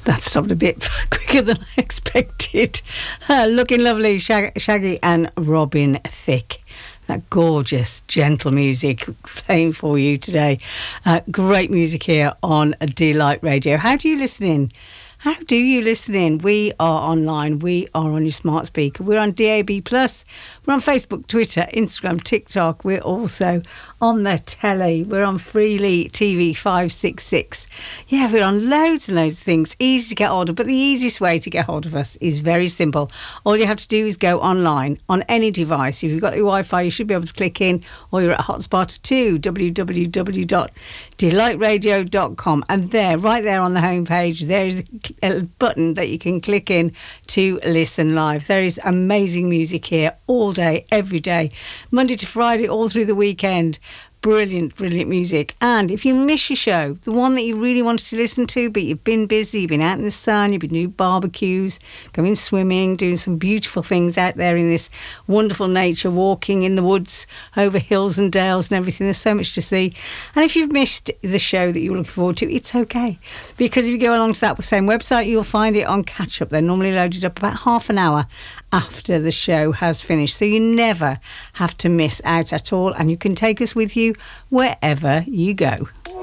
That stopped a bit quicker than I expected. Looking Lovely, Shaggy and Robin Thicke. That gorgeous, gentle music playing for you today. Great music here on Delight Radio. How do you listen in? How do you listen in? We are online. We are on your smart speaker. We're on DAB+. We're on Facebook, Twitter, Instagram, TikTok. We're also on the telly. We're on Freely TV 566. Yeah, we're on loads and loads of things. Easy to get hold of. But the easiest way to get hold of us is very simple. All you have to do is go online on any device. If you've got your Wi-Fi, you should be able to click in, or you're at Hotspot 2, www.delightradio.com. And there, right there on the homepage, there is a button that you can click in to listen live. There is amazing music here all day, every day, Monday to Friday, all through the weekend. Brilliant, brilliant music. And if you miss your show, the one that you really wanted to listen to, but you've been busy, you've been out in the sun, you've been doing barbecues, going swimming, doing some beautiful things out there in this wonderful nature, walking in the woods, over hills and dales and everything. There's so much to see. And if you've missed the show that you were looking forward to, it's okay. Because if you go along to that same website, you'll find it on catch-up. They're normally loaded up about half an hour after the show has finished. So you never have to miss out at all. And you can take us with you wherever you go.